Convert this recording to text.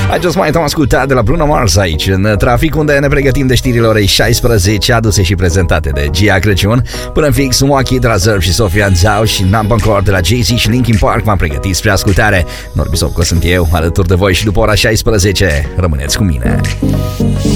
Acest mai am ascultat de la Bruno Mars aici în trafic, unde ne pregătim de știrile orei 16, aduse și prezentate de Gia Crăciun. Până în fix, Moaki de la Zerb și Sofia Nzau și Numb Encore de la Jay-Z și Linkin Park m-am pregătit spre ascultare. Norbi Sopco sunt eu, alături de voi și după ora 16. Rămâneți cu mine.